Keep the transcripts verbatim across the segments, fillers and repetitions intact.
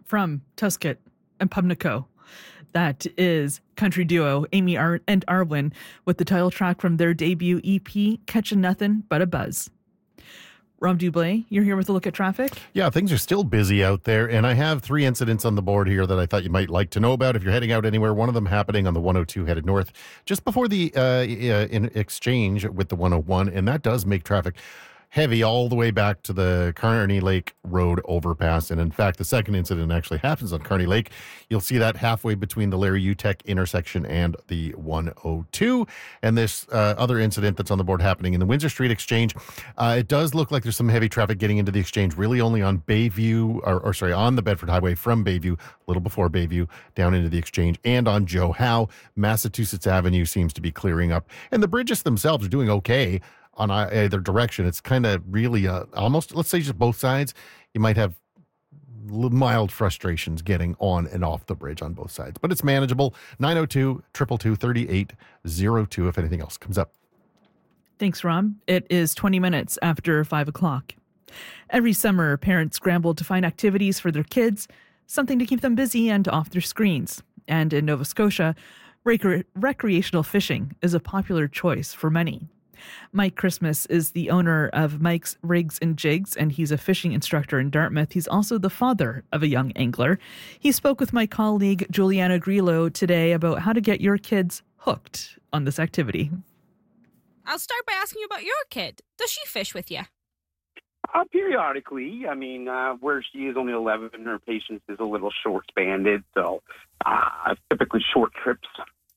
from Tusket and Pubnico. That is country duo Amy Ar- and Arwen with the title track from their debut E P, Catchin' Nothing But a Buzz. Rob Dublé, you're here with a look at traffic. Yeah, things are still busy out there, and I have three incidents on the board here that I thought you might like to know about if you're heading out anywhere. One of them happening on the one oh two headed north, just before the uh, in exchange with the one oh one, and that does make traffic heavy all the way back to the Carney Lake Road overpass. And in fact, the second incident actually happens on Carney Lake. You'll see that halfway between the Larry Utech intersection and the one oh two. And this uh, other incident that's on the board happening in the Windsor Street Exchange, uh, it does look like there's some heavy traffic getting into the Exchange, really only on Bayview, or, or sorry, on the Bedford Highway from Bayview, a little before Bayview, down into the Exchange, and on Joe Howe. Massachusetts Avenue seems to be clearing up. And the bridges themselves are doing okay on either direction. It's kind of really uh, almost, let's say just both sides. You might have mild frustrations getting on and off the bridge on both sides, but it's manageable. nine oh two, two two two, three eight oh two if anything else comes up. Thanks, Rob. It is twenty minutes after five o'clock. Every summer, parents scramble to find activities for their kids, something to keep them busy and off their screens. And in Nova Scotia, rec- recreational fishing is a popular choice for many. Mike Christmas is the owner of Mike's Rigs and Jigs, and he's a fishing instructor in Dartmouth. He's also the father of a young angler. He spoke with my colleague Juliana Grillo today about how to get your kids hooked on this activity. I'll start by asking you about your kid. Does she fish with you? Uh, periodically. I mean, uh, where she is only eleven, her patience is a little short-spanned, so uh, typically short trips.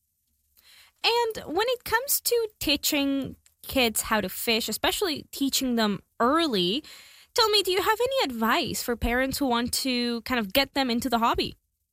And when it comes to teaching kids how to fish, especially teaching them early, tell me, do you have any advice for parents who want to kind of get them into the hobby?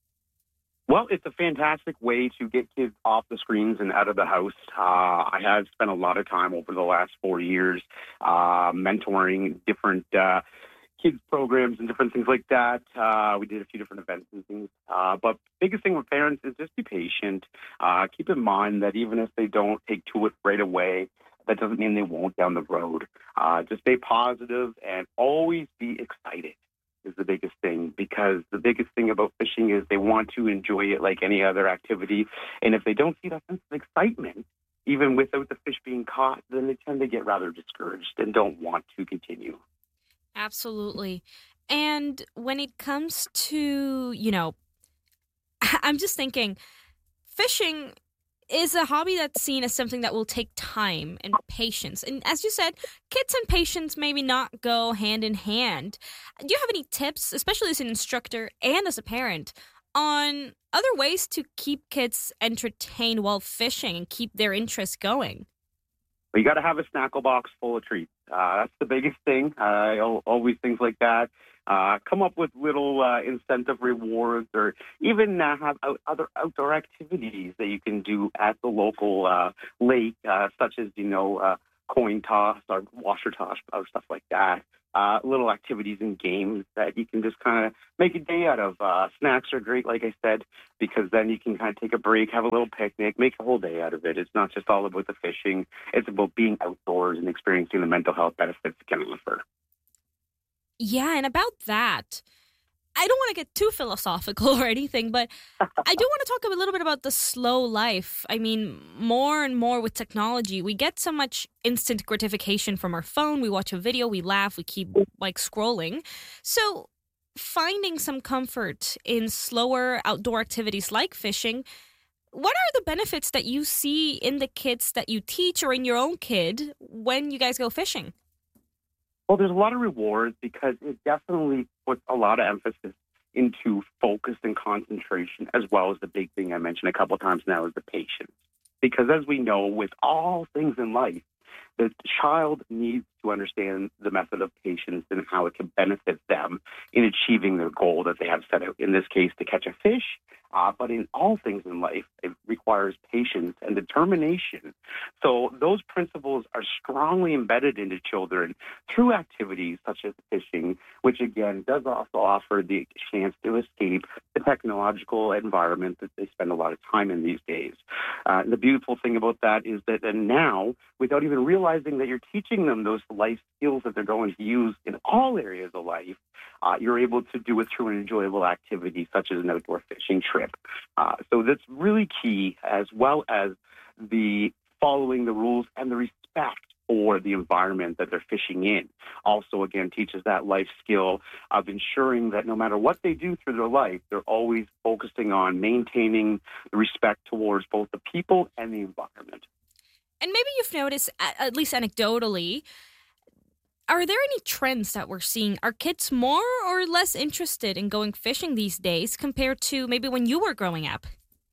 Well, it's a fantastic way to get kids off the screens and out of the house. Uh, I have spent a lot of time over the last four years uh, mentoring different uh, kids programs and different things like that. Uh, we did a few different events and things. Uh, but biggest thing with parents is just be patient. Uh, keep in mind that even if they don't take to it right away, that doesn't mean they won't down the road. Uh, just stay positive and always be excited is the biggest thing, because the biggest thing about fishing is they want to enjoy it like any other activity. And if they don't see that sense of excitement, even without the fish being caught, then they tend to get rather discouraged and don't want to continue. Absolutely. And when it comes to, you know, I'm just thinking, fishing is a hobby that's seen as something that will take time and patience. And as you said, kids and patience maybe not go hand in hand. Do you have any tips, especially as an instructor and as a parent, on other ways to keep kids entertained while fishing and keep their interest going? Well, you got to have a snackle box full of treats. Uh, that's the biggest thing. Uh, always things like that. Uh, come up with little uh, incentive rewards, or even uh, have out, other outdoor activities that you can do at the local uh, lake, uh, such as, you know, uh, coin toss or washer toss or stuff like that. Uh, little activities and games that you can just kind of make a day out of. Uh, snacks are great, like I said, because then you can kind of take a break, have a little picnic, make a whole day out of it. It's not just all about the fishing. It's about being outdoors and experiencing the mental health benefits it can offer. Yeah, and about that, I don't want to get too philosophical or anything, but I do want to talk a little bit about the slow life. I mean, more and more with technology, we get so much instant gratification from our phone. We watch a video, we laugh, we keep like scrolling. So finding some comfort in slower outdoor activities like fishing, what are the benefits that you see in the kids that you teach or in your own kid when you guys go fishing? Well, there's a lot of rewards because it definitely puts a lot of emphasis into focus and concentration, as well as the big thing I mentioned a couple of times now is the patience. Because as we know, with all things in life, the child needs to understand the method of patience and how it can benefit them in achieving their goal that they have set out. In this case, to catch a fish, Uh, but in all things in life, it requires patience and determination. So those principles are strongly embedded into children through activities such as fishing, which again does also offer the chance to escape the technological environment that they spend a lot of time in these days. Uh, the beautiful thing about that is that and now, without even realizing that you're teaching them those life skills that they're going to use in all areas of life, uh, you're able to do it through an enjoyable activity such as an outdoor fishing trip. Uh, so that's really key, as well as the following the rules and the respect for the environment that they're fishing in. Also, again, teaches that life skill of ensuring that no matter what they do through their life, they're always focusing on maintaining the respect towards both the people and the environment. And maybe you've noticed, at least anecdotally, are there any trends that we're seeing? Are kids more or less interested in going fishing these days compared to maybe when you were growing up?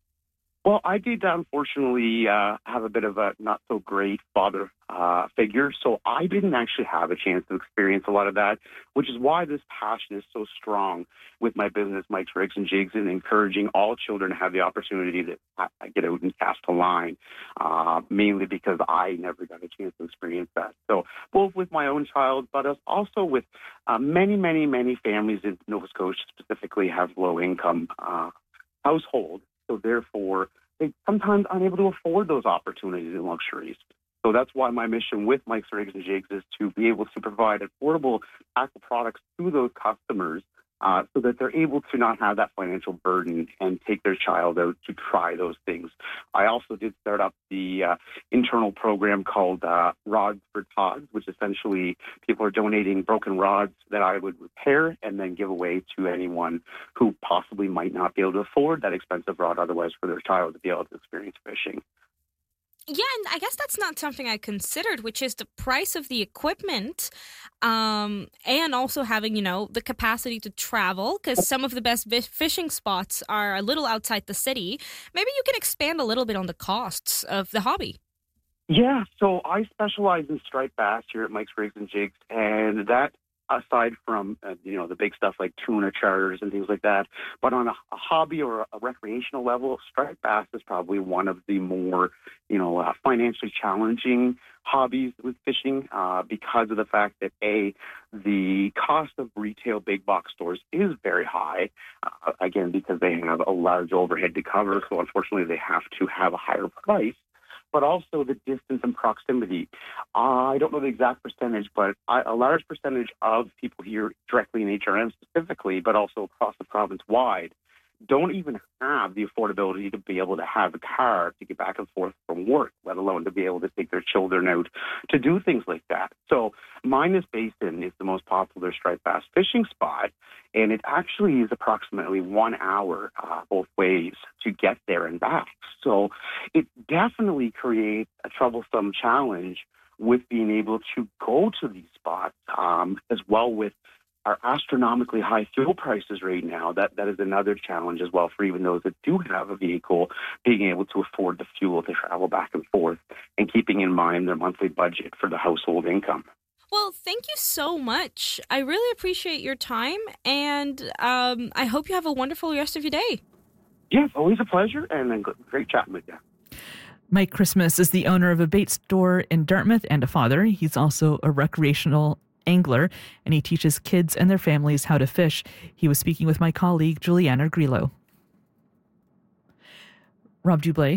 Well, I did unfortunately uh, have a bit of a not so great father uh, figure, so I didn't actually have a chance to experience a lot of that, which is why this passion is so strong with my business, Mike's Rigs and Jigs, and encouraging all children to have the opportunity to uh, get out and cast a line, uh, mainly because I never got a chance to experience that. So both with my own child, but also with uh, many, many, many families in Nova Scotia specifically have low-income uh, households. So therefore, they sometimes aren't able to afford those opportunities and luxuries. So that's why my mission with Mike's Rigs and Jigs is to be able to provide affordable aqua products to those customers uh, so that they're able to not have that financial burden and take their child out to try those things. I also did start up the uh, internal program called uh, Rods for Tods, which essentially people are donating broken rods that I would repair and then give away to anyone who possibly might not be able to afford that expensive rod otherwise for their child to be able to experience fishing. Yeah, and I guess that's not something I considered, which is the price of the equipment um, and also having, you know, the capacity to travel, because some of the best fishing spots are a little outside the city. Maybe you can expand a little bit on the costs of the hobby. Yeah, so I specialize in striped bass here at Mike's Rigs and Jigs, and that aside from, uh, you know, the big stuff like tuna charters and things like that. But on a, a hobby or a, a recreational level, striped bass is probably one of the more, you know, uh, financially challenging hobbies with fishing uh, because of the fact that, A, the cost of retail big box stores is very high, uh, again, because they have a large overhead to cover. So unfortunately, they have to have a higher price. But also the distance and proximity. Uh, I don't know the exact percentage, but I, a large percentage of people here directly in H R M specifically, but also across the province wide, don't even have the affordability to be able to have a car to get back and forth from work, let alone to be able to take their children out to do things like that. So Minas Basin is the most popular striped bass fishing spot, and it actually is approximately one hour uh, both ways to get there and back. So it definitely creates a troublesome challenge with being able to go to these spots, um, as well with our astronomically high fuel prices right now. That that is another challenge as well for even those that do have a vehicle, being able to afford the fuel to travel back and forth and keeping in mind their monthly budget for the household income. Well, thank you so much. I really appreciate your time, and um, I hope you have a wonderful rest of your day. Yeah, always a pleasure, and great chatting with you. Mike Christmas is the owner of a bait store in Dartmouth and a father. He's also a recreational angler, and he teaches kids and their families how to fish. He was speaking with my colleague, Juliana Grillo. Rob Dublé